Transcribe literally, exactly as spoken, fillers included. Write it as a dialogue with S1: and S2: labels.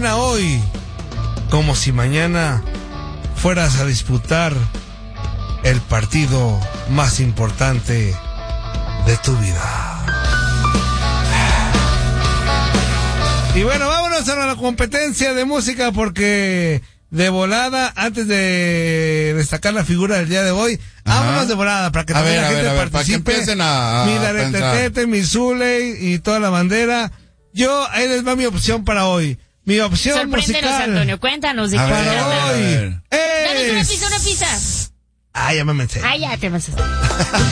S1: mañana hoy, como si mañana fueras a disputar el partido más importante de tu vida. Y bueno, vámonos a la competencia de música porque de volada, antes de destacar la figura del día de hoy, ajá, vámonos de volada para que
S2: a
S1: también
S2: ver,
S1: la
S2: a
S1: gente
S2: ver, a ver,
S1: participe.
S2: para que empiecen a, a
S1: mi Daretetete, mi Zuley y toda la bandera. Yo, ahí les va mi opción para hoy. Mi opción
S3: Sorpréndenos,
S1: musical
S3: Antonio, cuéntanos de
S2: A
S3: qué
S2: ver,
S3: se
S2: a
S3: trata.
S2: ver, a ver.
S1: es...
S3: Danos una pista, una pista.
S1: Ah, ya me menté.
S3: Ah, ya te vas a...